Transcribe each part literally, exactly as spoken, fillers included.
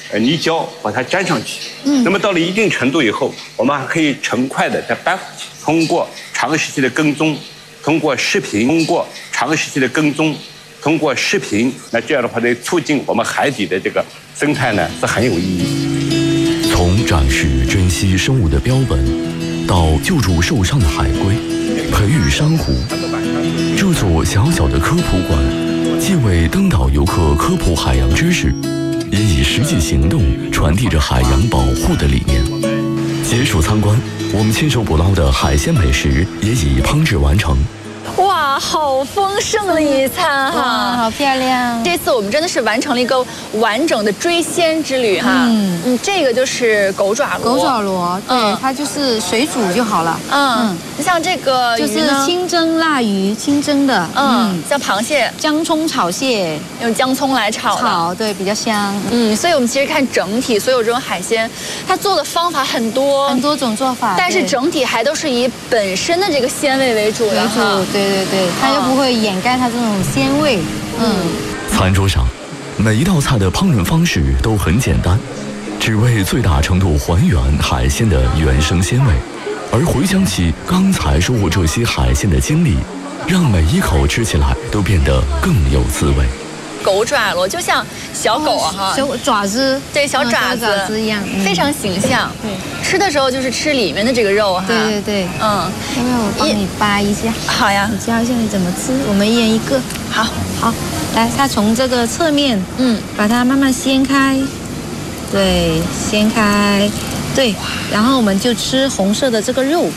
呃泥胶把它粘上去。嗯，那么到了一定程度以后，我们还可以成块的再搬回去。通过长时期的跟踪，通过视频，通过长时期的跟踪，通过视频，那这样的话呢，促进我们海底的这个生态呢是很有意义。 从展示珍稀生物的标本，到救助受伤的海龟，培育珊瑚，这座小小的科普馆，既为登岛游客科普海洋知识，也以实际行动传递着海洋保护的理念。结束参观，我们亲手捕捞的海鲜美食也已烹制完成。 哇，好丰盛的一餐哈， 好漂亮！ 这次我们真的是完成了一个完整的追鲜之旅哈。嗯嗯，这个就是狗爪螺。 狗爪螺，对，嗯、它就是水煮就好了。 嗯，你、嗯、像这个就是清蒸腊鱼，清蒸的。 嗯，嗯像螃蟹， 姜葱炒蟹， 用姜葱来炒。 炒，对，比较香。 嗯，所以我们其实看整体，所有这种海鲜，它做的方法很多， 很多种做法， 但是整体还都是以本身的这个鲜味为主的为主，对。对对，它又不会掩盖它这种鲜味。嗯， 餐桌上，每一道菜的烹饪方式都很简单，只为最大程度还原海鲜的原生鲜味。而回想起刚才收获这些海鲜的经历，让每一口吃起来都变得更有滋味。 狗爪螺就像小狗啊哈， 小爪子， 对，小爪子、 爪子一样， 非常形象。对，吃的时候就是吃里面的这个肉哈。 对对对， 嗯， 要不要我帮你扒一下？ 好呀， 你教一下你怎么吃，我们一人一个。 好， 好，来，它从这个侧面，嗯，把它慢慢掀开，对，掀开，对，然后我们就吃红色的这个肉。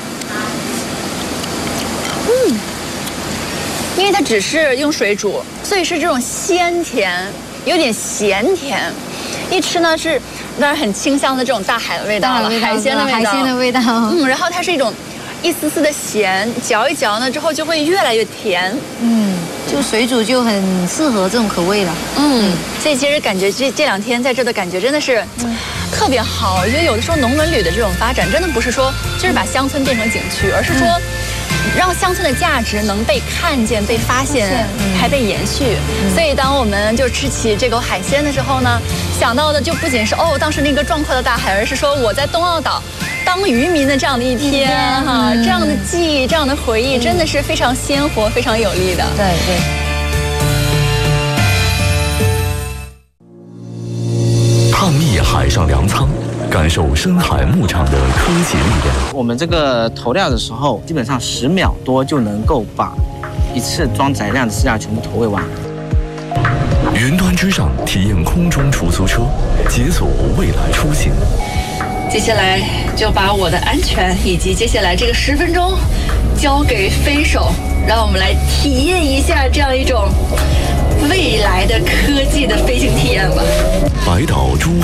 嗯。因为它只是用水煮，所以是这种鲜甜，有点咸甜。一吃呢是当然很清香的这种大海的味道了，海鲜的味道， 海鲜的味道。 嗯，然后它是一种一丝丝的咸，嚼一嚼呢之后就会越来越甜。 嗯，就水煮就很适合这种口味了。 嗯，所以其实感觉这这两天在这的感觉真的是特别好。我觉得有的时候农文旅的这种发展，真的不是说就是把乡村变成景区，而是说。嗯让乡村的价值能被看见、被发现，嗯、还被延续。嗯、所以，当我们就吃起这口海鲜的时候呢，想到的就不仅是哦当时那个壮阔的大海，而是说我在东澳岛当渔民的这样的一天哈、嗯，这样的记忆、这样的回忆，真的是非常鲜活、非常有力的。 对对。 探秘海上粮仓。感受深海牧场的科技力量。 我们这个投料的时候，基本上十秒多就能够把一次装载量的饲料全部投喂完。 云端之上体验空中出租车，解锁未来出行。 接下来就把我的安全以及接下来这个十分钟交给飞手，让我们来体验一下这样一种未来的科技的飞行体验吧。 白岛珠